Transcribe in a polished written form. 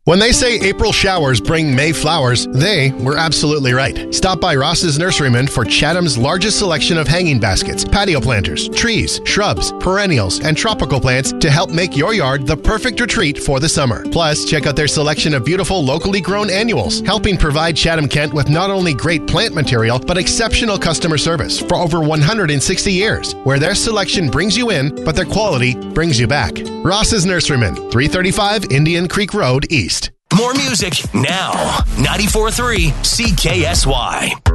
When they say April showers bring May flowers, they were absolutely right. Stop by Ross's Nurseryman for Chatham's largest selection of hanging baskets, patio planters, trees, shrubs, perennials, and tropical plants to help make your yard the perfect retreat for the summer. Plus, check out their selection of beautiful locally grown annuals, helping provide Chatham-Kent with not only great plant material, but exceptional customer service for over 160 years, where their selection brings you in, but their quality brings you back. Ross's Nurseryman, 335 Indian Creek Road, East. More music now. 94.3 CKSY.